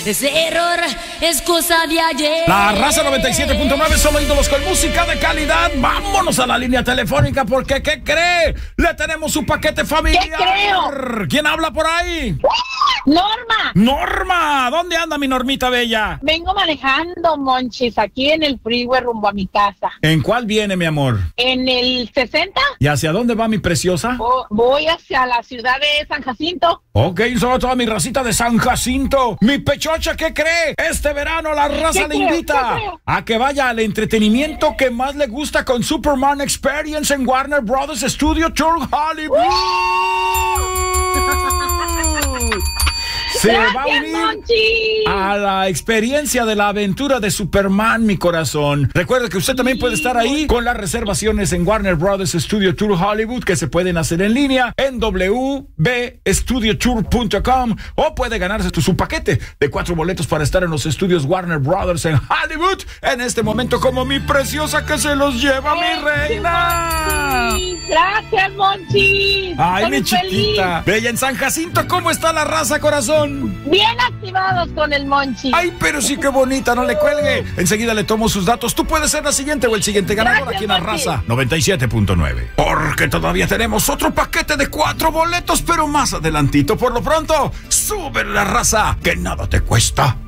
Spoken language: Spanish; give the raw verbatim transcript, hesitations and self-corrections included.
ese error es cosa de ayer. La Raza noventa y siete punto nueve, solo ídolos con música de calidad. Vámonos a la línea telefónica porque, ¿qué cree? Le tenemos su paquete familiar. ¿Qué creo? ¿Quién habla por ahí? Norma. Norma, ¿dónde anda mi Normita bella? Vengo manejando, Monchis, aquí en el freeway rumbo a mi casa. ¿En cuál viene, mi amor? ¿En el sesenta? ¿Y hacia dónde va mi preciosa? Oh, voy hacia la ciudad de San Jacinto. Ok, solo toda mi racita de San Jacinto. Mi pechocha, ¿qué cree? Este verano la raza le creo? invita ¿Qué creo? a que vaya al entretenimiento que más le gusta con Superman Experience en Warner Brothers Studio Tour Hollywood. Se Gracias, va a unir Monchi. a la experiencia de la aventura de Superman, mi corazón. Recuerde que usted también puede estar ahí con las reservaciones en Warner Brothers Studio Tour Hollywood, que se pueden hacer en línea en w b studio tour punto com, o puede ganarse su paquete de cuatro boletos para estar en los estudios Warner Brothers en Hollywood en este momento, como mi preciosa que se los lleva, mi reina. Gracias, Monchi. Ay, Estoy mi chiquita. feliz. Bella, en San Jacinto, ¿cómo está la raza, corazón? Bien activados con el Monchi. Ay, pero sí que bonita, no le cuelgue. Enseguida le tomo sus datos. Tú puedes ser la siguiente o el siguiente ganador. Gracias, aquí en la Monchi. Raza noventa y siete punto nueve. Porque todavía tenemos otro paquete de cuatro boletos, pero más adelantito. Por lo pronto, sube la raza, que nada te cuesta.